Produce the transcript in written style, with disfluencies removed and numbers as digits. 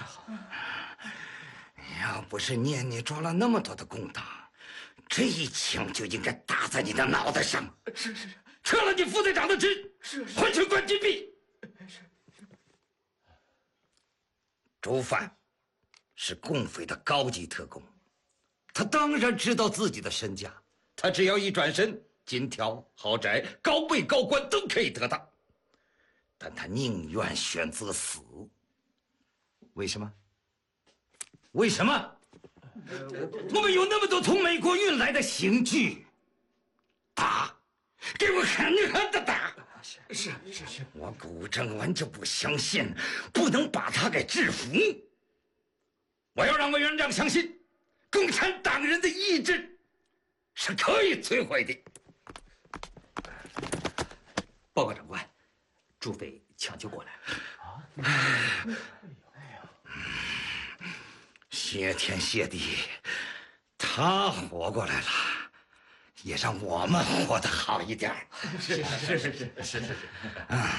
要不是念你做了那么多的公党，这一枪就应该打在你的脑袋上。 是， 撤了你副队长的职，换去关禁闭。朱范是共匪的高级特工，他当然知道自己的身价，他只要一转身，金条、豪宅、高位高官都可以得到，但他宁愿选择死。为什么？为什么？我们有那么多从美国运来的刑具，打，给我狠狠的打！ 是， 我古正文就不相信，不能把他给制服。我要让委员长相信，共产党人的意志是可以摧毁的。 报告长官，朱匪抢救过来了。 谢天谢地，他活过来了，也让我们活得好一点。 是。